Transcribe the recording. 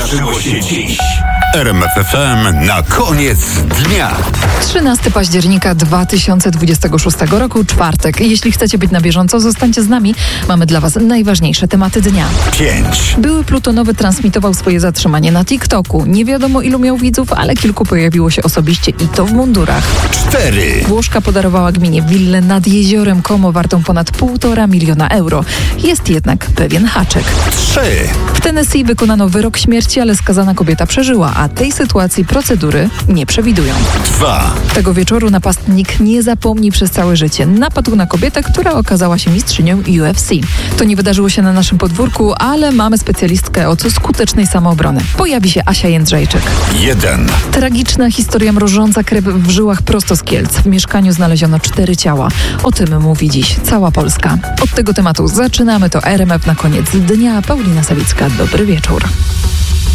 wydarzyło się dziś. RMF FM na koniec dnia. 13 października 2026 roku, czwartek. Jeśli chcecie być na bieżąco, zostańcie z nami. Mamy dla Was najważniejsze tematy dnia. 5. Były plutonowy transmitował swoje zatrzymanie na TikToku. Nie wiadomo ilu miał widzów, ale kilku pojawiło się osobiście i to w mundurach. 4. Włoszka podarowała gminie willę nad jeziorem Como wartą ponad 1,5 miliona euro. Jest jednak pewien haczyk. 3. W Tennessee wykonano wyrok śmierci, ale skazana kobieta przeżyła, a tej sytuacji procedury nie przewidują. 2. Tego wieczoru napastnik nie zapomni przez całe życie. Napadł na kobietę, która okazała się mistrzynią UFC. To nie wydarzyło się na naszym podwórku, ale mamy specjalistkę od skutecznej samoobrony. Pojawi się Asia Jędrzejczyk. 1. Tragiczna historia mrożąca krew w żyłach prosto z Kielc. W mieszkaniu znaleziono 4 ciała. O tym mówi dziś cała Polska. Od tego tematu zaczynamy. To RMF na koniec dnia. Paulina Sawicka, dobry wieczór.